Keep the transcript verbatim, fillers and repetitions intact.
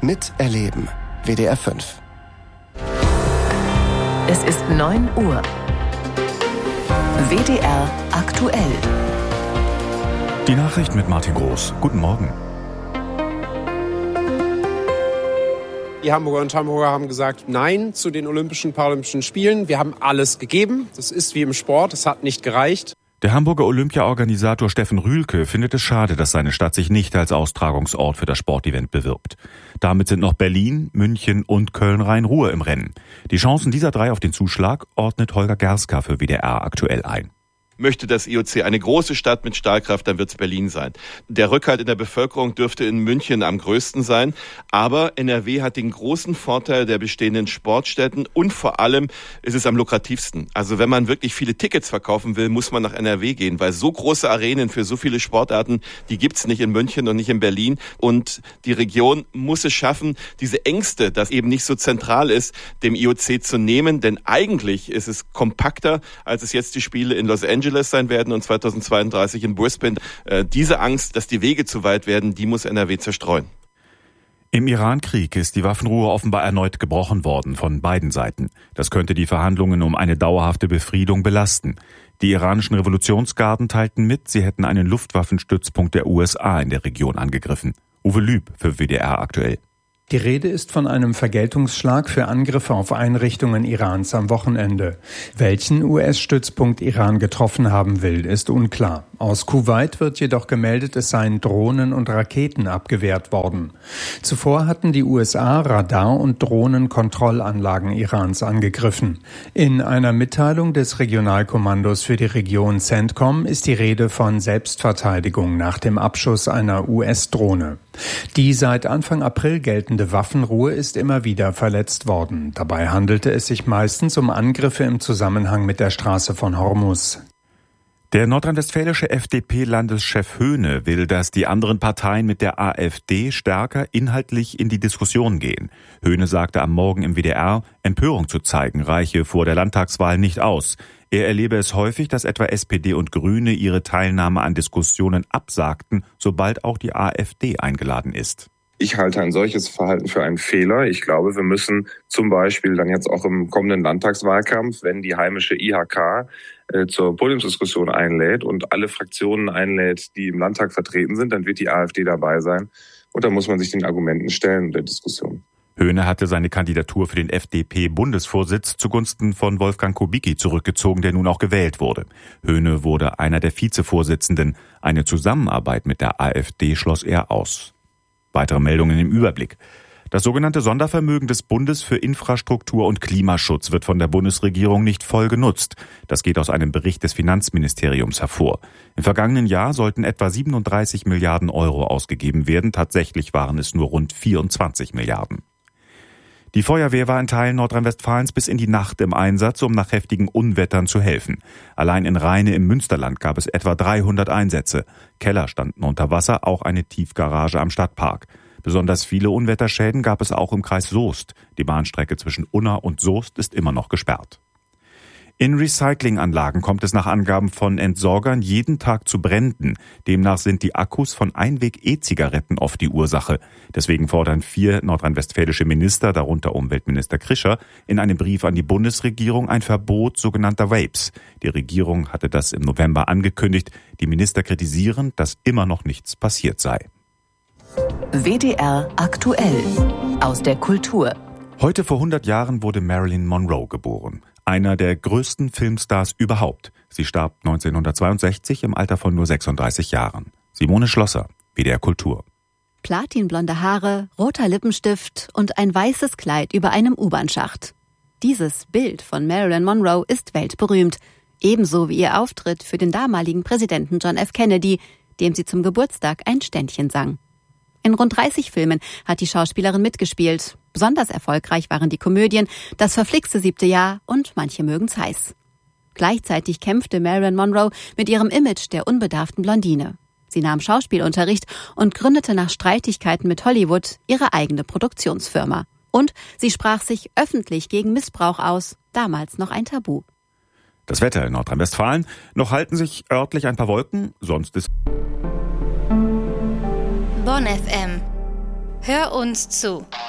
Miterleben. W D R fünf. Es ist neun Uhr. W D R aktuell. Die Nachricht mit Martin Groß. Guten Morgen. Die Hamburger und Hamburger haben gesagt Nein zu den Olympischen Paralympischen Spielen. Wir haben alles gegeben. Das ist wie im Sport. Es hat nicht gereicht. Der Hamburger Olympia-Organisator Steffen Rühlke findet es schade, dass seine Stadt sich nicht als Austragungsort für das Sportevent bewirbt. Damit sind noch Berlin, München und Köln-Rhein-Ruhr im Rennen. Die Chancen dieser drei auf den Zuschlag ordnet Holger Gerska für W D R aktuell ein. Möchte das I O C eine große Stadt mit Stahlkraft, dann wird es Berlin sein. Der Rückhalt in der Bevölkerung dürfte in München am größten sein. Aber N R W hat den großen Vorteil der bestehenden Sportstätten und vor allem ist es am lukrativsten. Also wenn man wirklich viele Tickets verkaufen will, muss man nach N R W gehen, weil so große Arenen für so viele Sportarten, die gibt's nicht in München und nicht in Berlin. Und die Region muss es schaffen, diese Ängste, das eben nicht so zentral ist, dem I O C zu nehmen. Denn eigentlich ist es kompakter, als es jetzt die Spiele in Los Angeles sein werden und zweitausendzweiunddreißig in Brisbane. Äh, diese Angst, dass die Wege zu weit werden, die muss N R W zerstreuen. Im Iran-Krieg ist die Waffenruhe offenbar erneut gebrochen worden von beiden Seiten. Das könnte die Verhandlungen um eine dauerhafte Befriedung belasten. Die iranischen Revolutionsgarden teilten mit, sie hätten einen Luftwaffenstützpunkt der U S A in der Region angegriffen. Uwe Lüb für W D R aktuell. Die Rede ist von einem Vergeltungsschlag für Angriffe auf Einrichtungen Irans am Wochenende. Welchen U S-Stützpunkt Iran getroffen haben will, ist unklar. Aus Kuwait wird jedoch gemeldet, es seien Drohnen und Raketen abgewehrt worden. Zuvor hatten die U S A Radar- und Drohnenkontrollanlagen Irans angegriffen. In einer Mitteilung des Regionalkommandos für die Region CENTCOM ist die Rede von Selbstverteidigung nach dem Abschuss einer U S-Drohne. Die seit Anfang April geltende Waffenruhe ist immer wieder verletzt worden. Dabei handelte es sich meistens um Angriffe im Zusammenhang mit der Straße von Hormuz. Der nordrhein-westfälische F D P-Landeschef Höhne will, dass die anderen Parteien mit der AfD stärker inhaltlich in die Diskussion gehen. Höhne sagte am Morgen im W D R, Empörung zu zeigen reiche vor der Landtagswahl nicht aus. Er erlebe es häufig, dass etwa S P D und Grüne ihre Teilnahme an Diskussionen absagten, sobald auch die AfD eingeladen ist. Ich halte ein solches Verhalten für einen Fehler. Ich glaube, wir müssen zum Beispiel dann jetzt auch im kommenden Landtagswahlkampf, wenn die heimische I H K äh, zur Podiumsdiskussion einlädt und alle Fraktionen einlädt, die im Landtag vertreten sind, dann wird die AfD dabei sein. Und da muss man sich den Argumenten stellen der Diskussion. Höhne hatte seine Kandidatur für den F D P-Bundesvorsitz zugunsten von Wolfgang Kubicki zurückgezogen, der nun auch gewählt wurde. Höhne wurde einer der Vizevorsitzenden. Eine Zusammenarbeit mit der AfD schloss er aus. Weitere Meldungen im Überblick. Das sogenannte Sondervermögen des Bundes für Infrastruktur und Klimaschutz wird von der Bundesregierung nicht voll genutzt. Das geht aus einem Bericht des Finanzministeriums hervor. Im vergangenen Jahr sollten etwa siebenunddreißig Milliarden Euro ausgegeben werden. Tatsächlich waren es nur rund vierundzwanzig Milliarden. Die Feuerwehr war in Teilen Nordrhein-Westfalens bis in die Nacht im Einsatz, um nach heftigen Unwettern zu helfen. Allein in Rheine im Münsterland gab es etwa dreihundert Einsätze. Keller standen unter Wasser, auch eine Tiefgarage am Stadtpark. Besonders viele Unwetterschäden gab es auch im Kreis Soest. Die Bahnstrecke zwischen Unna und Soest ist immer noch gesperrt. In Recyclinganlagen kommt es nach Angaben von Entsorgern jeden Tag zu Bränden. Demnach sind die Akkus von Einweg-E-Zigaretten oft die Ursache. Deswegen fordern vier nordrhein-westfälische Minister, darunter Umweltminister Krischer, in einem Brief an die Bundesregierung ein Verbot sogenannter Vapes. Die Regierung hatte das im November angekündigt. Die Minister kritisieren, dass immer noch nichts passiert sei. W D R aktuell aus der Kultur. Heute vor hundert Jahren wurde Marilyn Monroe geboren. Einer der größten Filmstars überhaupt. Sie starb neunzehnhundertzweiundsechzig im Alter von nur sechsunddreißig Jahren. Simone Schlosser, W D R Kultur. Platinblonde Haare, roter Lippenstift und ein weißes Kleid über einem U-Bahn-Schacht. Dieses Bild von Marilyn Monroe ist weltberühmt. Ebenso wie ihr Auftritt für den damaligen Präsidenten John F. Kennedy, dem sie zum Geburtstag ein Ständchen sang. In rund dreißig Filmen hat die Schauspielerin mitgespielt. Besonders erfolgreich waren die Komödien Das verflixte siebte Jahr und Manche mögen's heiß. Gleichzeitig kämpfte Marilyn Monroe mit ihrem Image der unbedarften Blondine. Sie nahm Schauspielunterricht und gründete nach Streitigkeiten mit Hollywood ihre eigene Produktionsfirma. Und sie sprach sich öffentlich gegen Missbrauch aus, damals noch ein Tabu. Das Wetter in Nordrhein-Westfalen. Noch halten sich örtlich ein paar Wolken, sonst ist Bonn F M. Hör uns zu.